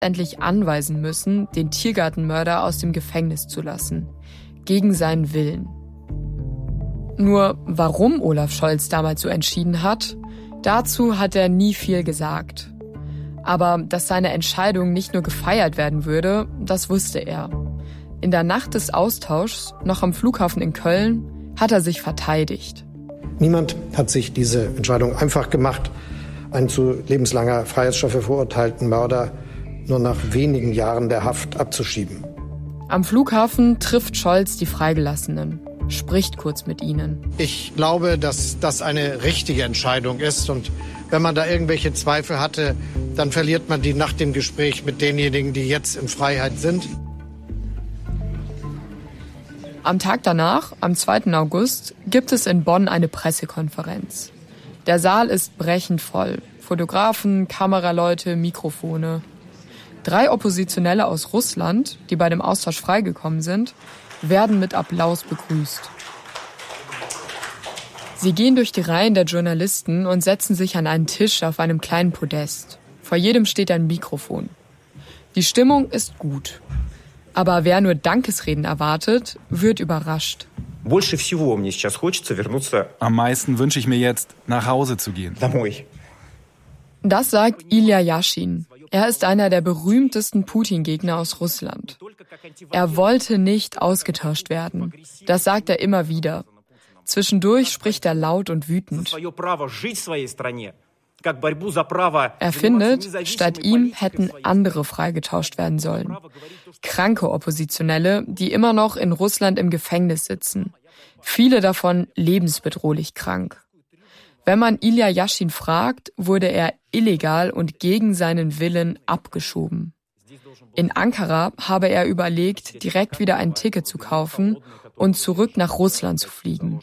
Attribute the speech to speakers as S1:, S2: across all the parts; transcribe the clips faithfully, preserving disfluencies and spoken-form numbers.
S1: endlich anweisen müssen, den Tiergartenmörder aus dem Gefängnis zu lassen. Gegen seinen Willen. Nur warum Olaf Scholz damals so entschieden hat, dazu hat er nie viel gesagt. Aber dass seine Entscheidung nicht nur gefeiert werden würde, das wusste er. In der Nacht des Austauschs, noch am Flughafen in Köln, hat er sich verteidigt.
S2: Niemand hat sich diese Entscheidung einfach gemacht, einen zu lebenslanger Freiheitsstrafe verurteilten Mörder nur nach wenigen Jahren der Haft abzuschieben.
S1: Am Flughafen trifft Scholz die Freigelassenen, spricht kurz mit ihnen.
S2: Ich glaube, dass das eine richtige Entscheidung ist. Und wenn man da irgendwelche Zweifel hatte, dann verliert man die nach dem Gespräch mit denjenigen, die jetzt in Freiheit sind.
S1: Am Tag danach, am zweiten August, gibt es in Bonn eine Pressekonferenz. Der Saal ist brechend voll. Fotografen, Kameraleute, Mikrofone. Drei Oppositionelle aus Russland, die bei dem Austausch freigekommen sind, werden mit Applaus begrüßt. Sie gehen durch die Reihen der Journalisten und setzen sich an einen Tisch auf einem kleinen Podest. Vor jedem steht ein Mikrofon. Die Stimmung ist gut. Aber wer nur Dankesreden erwartet, wird überrascht.
S3: Am meisten wünsche ich mir jetzt, nach Hause zu gehen.
S1: Das sagt Ilja Jaschin. Er ist einer der berühmtesten Putin-Gegner aus Russland. Er wollte nicht ausgetauscht werden. Das sagt er immer wieder. Zwischendurch spricht er laut und wütend. Er findet, statt ihm hätten andere freigetauscht werden sollen. Kranke Oppositionelle, die immer noch in Russland im Gefängnis sitzen. Viele davon lebensbedrohlich krank. Wenn man Ilja Jaschin fragt, wurde er illegal und gegen seinen Willen abgeschoben. In Ankara habe er überlegt, direkt wieder ein Ticket zu kaufen und zurück nach Russland zu fliegen.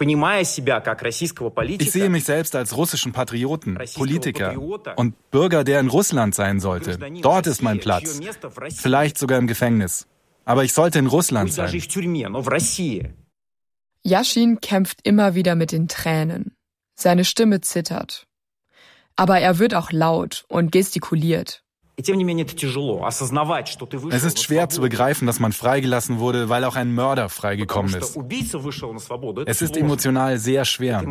S3: Ich sehe mich selbst als russischen Patrioten, Politiker und Bürger, der in Russland sein sollte. Dort ist mein Platz. Vielleicht sogar im Gefängnis. Aber ich sollte in Russland sein.
S1: Jaschin kämpft immer wieder mit den Tränen. Seine Stimme zittert. Aber er wird auch laut und gestikuliert.
S3: Es ist schwer zu begreifen, dass man freigelassen wurde, weil auch ein Mörder freigekommen ist. Es ist emotional sehr schwer.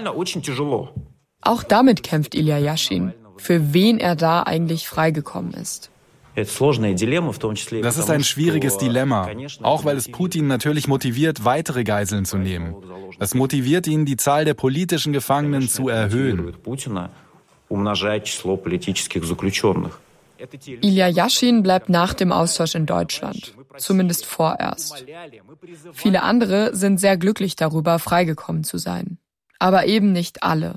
S1: Auch damit kämpft Ilja Jaschin, für wen er da eigentlich freigekommen ist.
S3: Das ist ein schwieriges Dilemma, auch weil es Putin natürlich motiviert, weitere Geiseln zu nehmen. Es motiviert ihn, die Zahl der politischen Gefangenen zu erhöhen.
S1: Ilja Jaschin bleibt nach dem Austausch in Deutschland, zumindest vorerst. Viele andere sind sehr glücklich darüber, freigekommen zu sein. Aber eben nicht alle.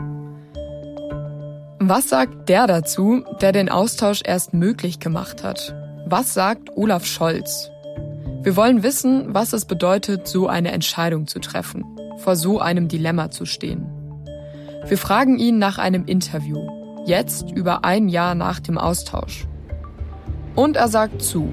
S1: Was sagt der dazu, der den Austausch erst möglich gemacht hat? Was sagt Olaf Scholz? Wir wollen wissen, was es bedeutet, so eine Entscheidung zu treffen, vor so einem Dilemma zu stehen. Wir fragen ihn nach einem Interview, jetzt über ein Jahr nach dem Austausch. Und er sagt zu.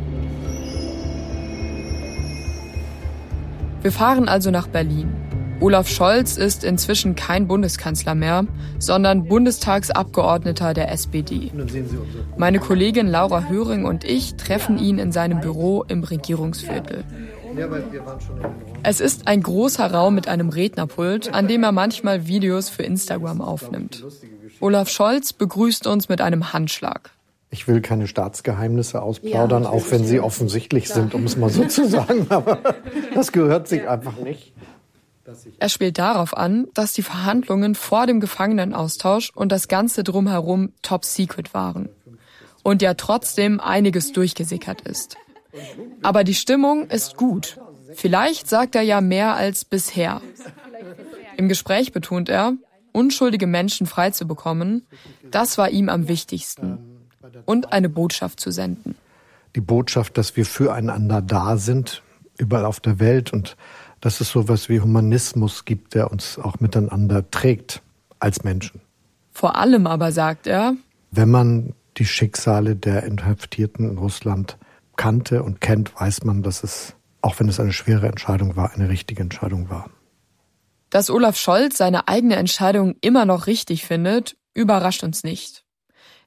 S1: Wir fahren also nach Berlin. Olaf Scholz ist inzwischen kein Bundeskanzler mehr, sondern Bundestagsabgeordneter der S P D. Meine Kollegin Laura Höring und ich treffen ihn in seinem Büro im Regierungsviertel. Es ist ein großer Raum mit einem Rednerpult, an dem er manchmal Videos für Instagram aufnimmt. Olaf Scholz begrüßt uns mit einem Handschlag.
S2: Ich will keine Staatsgeheimnisse ausplaudern, ja, auch wenn sie offensichtlich klar sind, um es mal so zu sagen. Aber das gehört sich einfach nicht.
S1: Er spielt darauf an, dass die Verhandlungen vor dem Gefangenenaustausch und das Ganze drumherum top secret waren. Und ja trotzdem einiges durchgesickert ist. Aber die Stimmung ist gut. Vielleicht sagt er ja mehr als bisher. Im Gespräch betont er, unschuldige Menschen freizubekommen, das war ihm am wichtigsten. Und eine Botschaft zu senden.
S2: Die Botschaft, dass wir füreinander da sind, überall auf der Welt, und dass es sowas wie Humanismus gibt, der uns auch miteinander trägt als Menschen.
S1: Vor allem aber, sagt er,
S2: wenn man die Schicksale der Inhaftierten in Russland kannte und kennt, weiß man, dass es, auch wenn es eine schwere Entscheidung war, eine richtige Entscheidung war.
S1: Dass Olaf Scholz seine eigene Entscheidung immer noch richtig findet, überrascht uns nicht.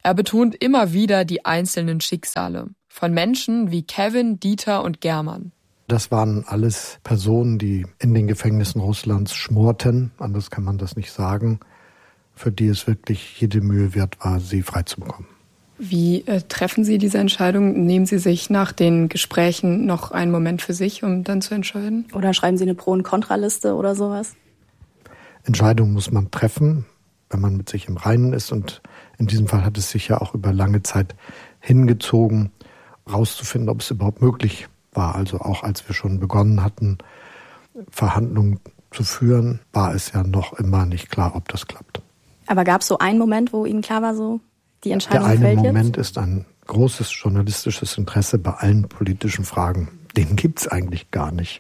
S1: Er betont immer wieder die einzelnen Schicksale von Menschen wie Kevin, Dieter und German.
S2: Das waren alles Personen, die in den Gefängnissen Russlands schmorten, anders kann man das nicht sagen, für die es wirklich jede Mühe wert war, sie freizubekommen.
S4: Wie äh, treffen Sie diese Entscheidung? Nehmen Sie sich nach den Gesprächen noch einen Moment für sich, um dann zu entscheiden?
S5: Oder schreiben Sie eine Pro- und Kontraliste oder sowas?
S2: Entscheidungen muss man treffen, wenn man mit sich im Reinen ist. Und in diesem Fall hat es sich ja auch über lange Zeit hingezogen, rauszufinden, ob es überhaupt möglich war. Also auch als wir schon begonnen hatten, Verhandlungen zu führen, war es ja noch immer nicht klar, ob das klappt.
S5: Aber gab es so einen Moment, wo Ihnen klar war, so die Entscheidung fällt jetzt?
S2: Der eine Moment ist ein großes journalistisches Interesse bei allen politischen Fragen. Den gibt's eigentlich gar nicht.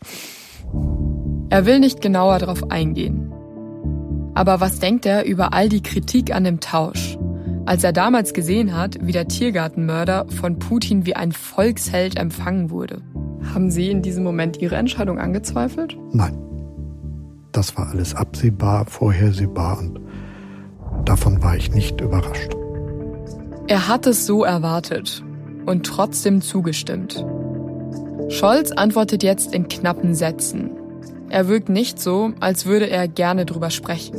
S1: Er will nicht genauer darauf eingehen. Aber was denkt er über all die Kritik an dem Tausch? Als er damals gesehen hat, wie der Tiergartenmörder von Putin wie ein Volksheld empfangen wurde.
S4: Haben Sie in diesem Moment Ihre Entscheidung angezweifelt?
S2: Nein. Das war alles absehbar, vorhersehbar und davon war ich nicht überrascht.
S1: Er hat es so erwartet und trotzdem zugestimmt. Scholz antwortet jetzt in knappen Sätzen. Er wirkt nicht so, als würde er gerne drüber sprechen.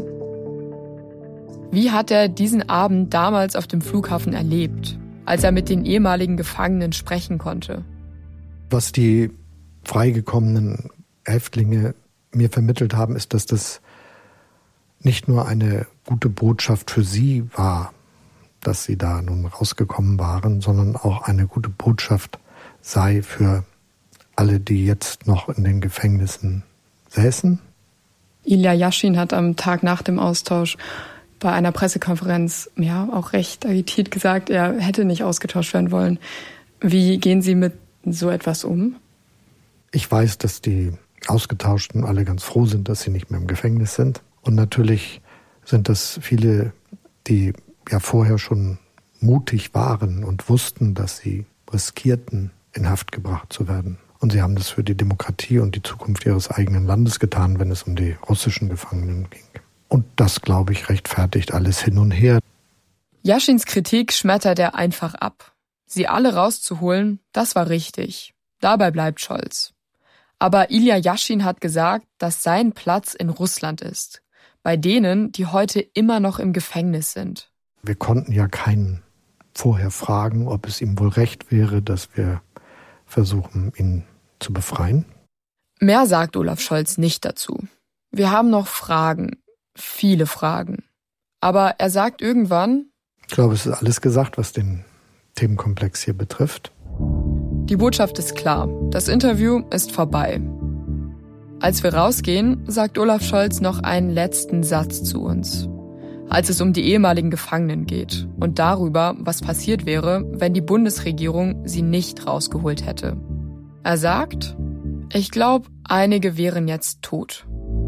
S1: Wie hat er diesen Abend damals auf dem Flughafen erlebt, als er mit den ehemaligen Gefangenen sprechen konnte?
S2: Was die freigekommenen Häftlinge mir vermittelt haben, ist, dass das nicht nur eine gute Botschaft für sie war, dass sie da nun rausgekommen waren, sondern auch eine gute Botschaft sei für alle, die jetzt noch in den Gefängnissen säßen.
S4: Ilja Jaschin hat am Tag nach dem Austausch bei einer Pressekonferenz ja auch recht agitiert gesagt, er hätte nicht ausgetauscht werden wollen. Wie gehen Sie mit so etwas um?
S2: Ich weiß, dass die Ausgetauschten alle ganz froh sind, dass sie nicht mehr im Gefängnis sind. Und natürlich sind das viele, die ja vorher schon mutig waren und wussten, dass sie riskierten, in Haft gebracht zu werden. Und sie haben das für die Demokratie und die Zukunft ihres eigenen Landes getan, wenn es um die russischen Gefangenen ging. Und das, glaube ich, rechtfertigt alles hin und her.
S1: Jaschins Kritik schmettert er einfach ab. Sie alle rauszuholen, das war richtig. Dabei bleibt Scholz. Aber Ilja Jaschin hat gesagt, dass sein Platz in Russland ist. Bei denen, die heute immer noch im Gefängnis sind.
S2: Wir konnten ja keinen vorher fragen, ob es ihm wohl recht wäre, dass wir versuchen, ihn zu befreien.
S1: Mehr sagt Olaf Scholz nicht dazu. Wir haben noch Fragen, viele Fragen. Aber er sagt irgendwann...
S2: Ich glaube, es ist alles gesagt, was den Themenkomplex hier betrifft.
S1: Die Botschaft ist klar. Das Interview ist vorbei. Als wir rausgehen, sagt Olaf Scholz noch einen letzten Satz zu uns. Als es um die ehemaligen Gefangenen geht und darüber, was passiert wäre, wenn die Bundesregierung sie nicht rausgeholt hätte. Er sagt, ich glaube, einige wären jetzt tot.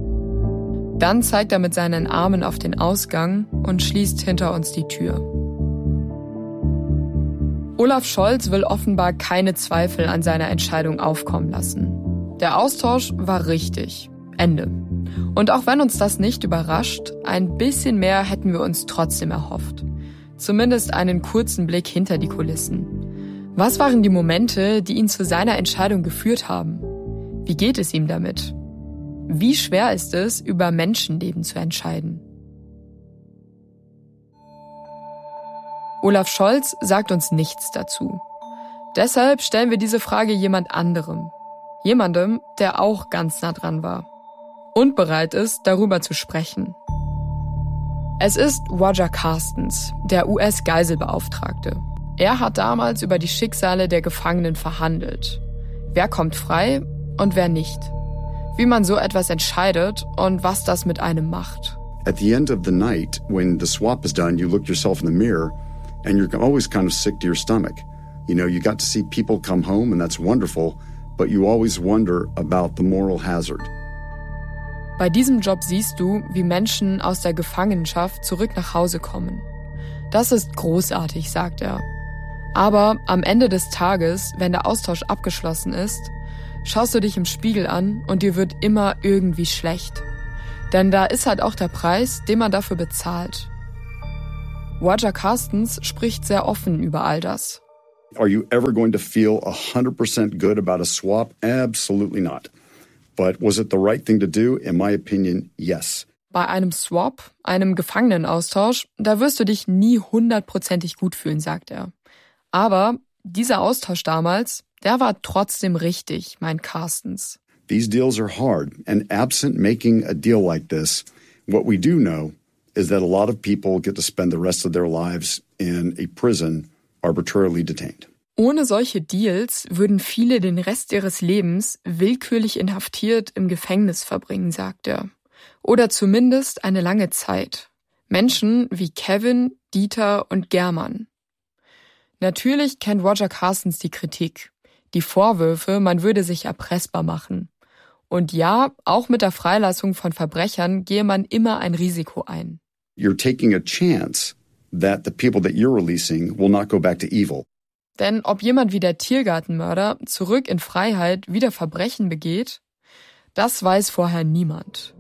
S1: Dann zeigt er mit seinen Armen auf den Ausgang und schließt hinter uns die Tür. Olaf Scholz will offenbar keine Zweifel an seiner Entscheidung aufkommen lassen. Der Austausch war richtig. Ende. Und auch wenn uns das nicht überrascht, ein bisschen mehr hätten wir uns trotzdem erhofft. Zumindest einen kurzen Blick hinter die Kulissen. Was waren die Momente, die ihn zu seiner Entscheidung geführt haben? Wie geht es ihm damit? Wie schwer ist es, über Menschenleben zu entscheiden? Olaf Scholz sagt uns nichts dazu. Deshalb stellen wir diese Frage jemand anderem. Jemandem, der auch ganz nah dran war. Und bereit ist, darüber zu sprechen. Es ist Roger Carstens, der U S-Geiselbeauftragte. Er hat damals über die Schicksale der Gefangenen verhandelt. Wer kommt frei und wer nicht. Wie man so etwas entscheidet und was das mit einem macht.
S6: At the end of the night, when the swap is done, you look yourself in the mirror and you're always kind of sick to your stomach. You know, you got to see people come home and that's wonderful, but you always wonder about the moral hazard.
S1: Bei diesem Job siehst du, wie Menschen aus der Gefangenschaft zurück nach Hause kommen. Das ist großartig, sagt er. Aber am Ende des Tages, wenn der Austausch abgeschlossen ist, schaust du dich im Spiegel an und dir wird immer irgendwie schlecht. Denn da ist halt auch der Preis, den man dafür bezahlt. Roger Carstens spricht sehr offen über all das.
S6: Are you ever going to feel one hundred percent good about a swap? Absolutely not. But was it the right thing to do? In my opinion, yes.
S1: Bei einem Swap, einem Gefangenenaustausch, da wirst du dich nie hundertprozentig gut fühlen, sagt er. Aber dieser Austausch damals, der war trotzdem richtig, meint Carstens.
S6: These deals are hard, and absent making a deal like this, what we do know is that a lot of people get to spend the rest of their lives in a prison arbitrarily detained.
S1: Ohne solche Deals würden viele den Rest ihres Lebens willkürlich inhaftiert im Gefängnis verbringen, sagt er. Oder zumindest eine lange Zeit. Menschen wie Kevin, Dieter und German. Natürlich kennt Roger Carstens die Kritik. Die Vorwürfe, man würde sich erpressbar machen. Und ja, auch mit der Freilassung von Verbrechern gehe man immer ein Risiko ein.
S6: You're taking a chance that the people that you're releasing will not go back to evil.
S1: Denn ob jemand wie der Tiergartenmörder zurück in Freiheit wieder Verbrechen begeht, das weiß vorher niemand.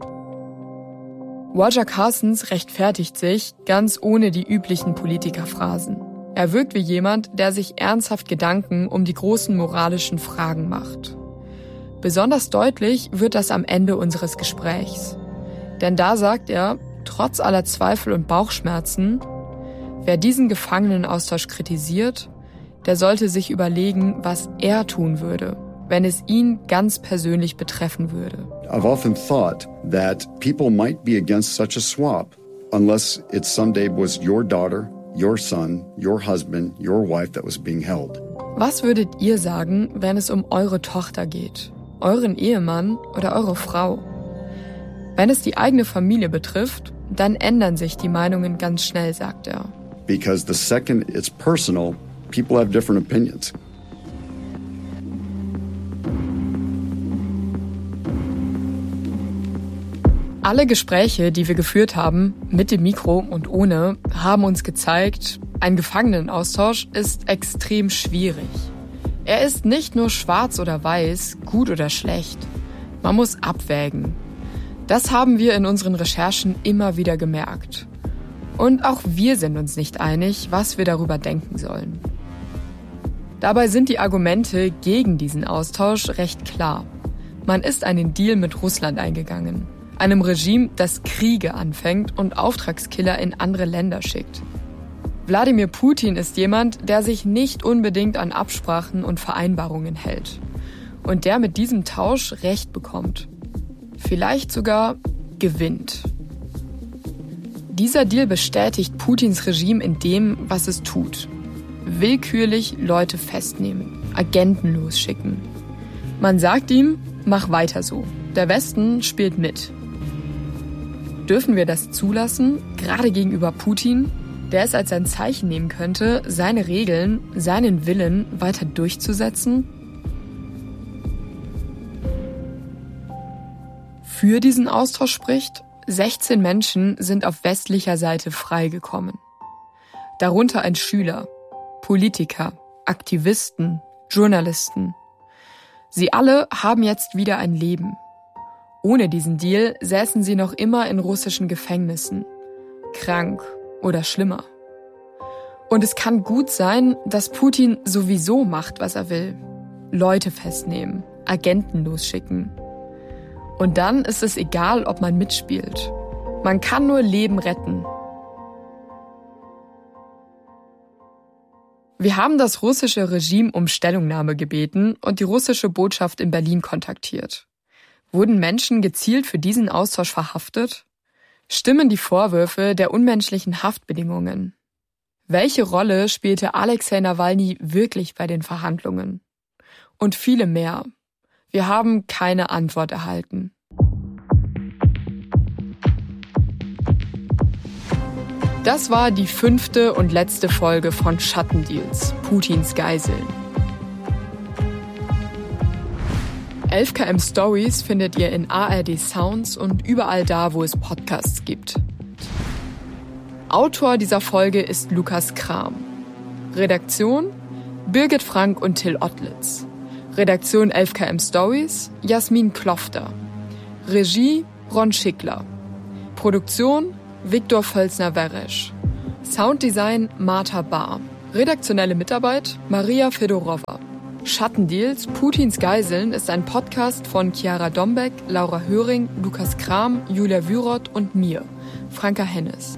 S1: Roger Carstens rechtfertigt sich ganz ohne die üblichen Politikerphrasen. Er wirkt wie jemand, der sich ernsthaft Gedanken um die großen moralischen Fragen macht. Besonders deutlich wird das am Ende unseres Gesprächs. Denn da sagt er, trotz aller Zweifel und Bauchschmerzen, wer diesen Gefangenenaustausch kritisiert, der sollte sich überlegen, was er tun würde, wenn es ihn ganz persönlich betreffen würde.
S6: I've often thought that people might be against such a swap unless it someday was your daughter, your son, your husband, your wife that was being held.
S1: Was würdet ihr sagen, wenn es um eure Tochter geht, euren Ehemann oder eure Frau? Wenn es die eigene Familie betrifft, dann ändern sich die Meinungen ganz schnell, sagt er.
S6: Because the second it's personal, people have different opinions.
S1: Alle Gespräche, die wir geführt haben, mit dem Mikro und ohne, haben uns gezeigt, ein Gefangenenaustausch ist extrem schwierig. Er ist nicht nur schwarz oder weiß, gut oder schlecht. Man muss abwägen. Das haben wir in unseren Recherchen immer wieder gemerkt. Und auch wir sind uns nicht einig, was wir darüber denken sollen. Dabei sind die Argumente gegen diesen Austausch recht klar. Man ist einen Deal mit Russland eingegangen. Einem Regime, das Kriege anfängt und Auftragskiller in andere Länder schickt. Wladimir Putin ist jemand, der sich nicht unbedingt an Absprachen und Vereinbarungen hält. Und der mit diesem Tausch Recht bekommt. Vielleicht sogar gewinnt. Dieser Deal bestätigt Putins Regime in dem, was es tut. Willkürlich Leute festnehmen, Agenten losschicken. Man sagt ihm, mach weiter so. Der Westen spielt mit. Dürfen wir das zulassen, gerade gegenüber Putin, der es als ein Zeichen nehmen könnte, seine Regeln, seinen Willen weiter durchzusetzen? Für diesen Austausch spricht, sechzehn Menschen sind auf westlicher Seite freigekommen. Darunter ein Schüler, Politiker, Aktivisten, Journalisten. Sie alle haben jetzt wieder ein Leben. Ohne diesen Deal säßen sie noch immer in russischen Gefängnissen. Krank oder schlimmer. Und es kann gut sein, dass Putin sowieso macht, was er will. Leute festnehmen, Agenten losschicken. Und dann ist es egal, ob man mitspielt. Man kann nur Leben retten. Wir haben das russische Regime um Stellungnahme gebeten und die russische Botschaft in Berlin kontaktiert. Wurden Menschen gezielt für diesen Austausch verhaftet? Stimmen die Vorwürfe der unmenschlichen Haftbedingungen? Welche Rolle spielte Alexei Nawalny wirklich bei den Verhandlungen? Und viele mehr. Wir haben keine Antwort erhalten. Das war die fünfte und letzte Folge von Schattendeals, Putins Geiseln. elf K M Stories findet ihr in A R D Sounds und überall da, wo es Podcasts gibt. Autor dieser Folge ist Lukas Kram. Redaktion Birgit Frank und Till Ottlitz. Redaktion elf K M Stories Jasmin Klofter. Regie Ron Schickler. Produktion Viktor Völzner-Weresch. Sounddesign Martha Bahr. Redaktionelle Mitarbeit Maria Fedorova. Schattendeals Putins Geiseln ist ein Podcast von Chiara Dombeck, Laura Höring, Lukas Kram, Julia Wyroth und mir, Franka Hennes.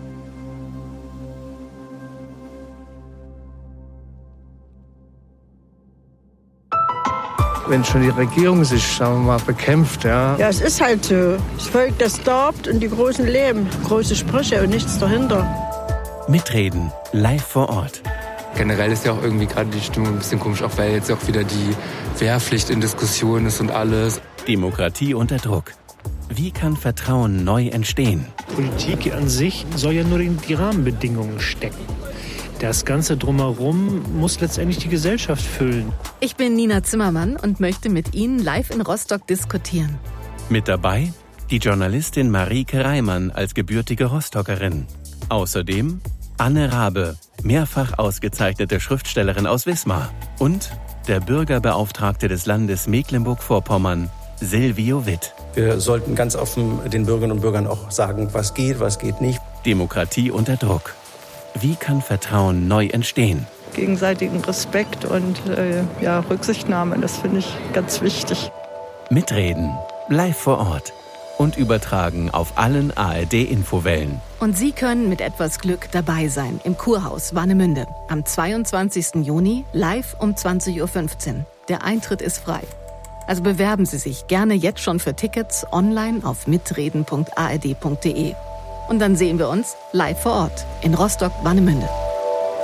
S7: Wenn schon die Regierung sich, sagen wir mal, bekämpft, ja.
S8: Ja, es ist halt so. Das Volk, das darbt und die Großen leben. Große Sprüche und nichts dahinter.
S9: Mitreden, live vor Ort.
S10: Generell ist ja auch irgendwie gerade die Stimmung ein bisschen komisch, auch weil jetzt auch wieder die Wehrpflicht in Diskussion ist und alles.
S9: Demokratie unter Druck. Wie kann Vertrauen neu entstehen?
S11: Politik an sich soll ja nur in die Rahmenbedingungen stecken. Das Ganze drumherum muss letztendlich die Gesellschaft füllen.
S12: Ich bin Nina Zimmermann und möchte mit Ihnen live in Rostock diskutieren.
S9: Mit dabei die Journalistin Marieke Reimann als gebürtige Rostockerin. Außerdem Anne Rabe, mehrfach ausgezeichnete Schriftstellerin aus Wismar. Und der Bürgerbeauftragte des Landes Mecklenburg-Vorpommern, Silvio Witt.
S13: Wir sollten ganz offen den Bürgerinnen und Bürgern auch sagen, was geht, was geht nicht.
S9: Demokratie unter Druck. Wie kann Vertrauen neu entstehen?
S14: Gegenseitigen Respekt und äh, ja, Rücksichtnahme, das finde ich ganz wichtig.
S9: Mitreden, live vor Ort und übertragen auf allen A R D-Infowellen.
S12: Und Sie können mit etwas Glück dabei sein im Kurhaus Warnemünde am zweiundzwanzigsten Juni live um zwanzig Uhr fünfzehn. Der Eintritt ist frei. Also bewerben Sie sich gerne jetzt schon für Tickets online auf mitreden punkt a r d punkt d e. Und dann sehen wir uns live vor Ort in Rostock-Warnemünde.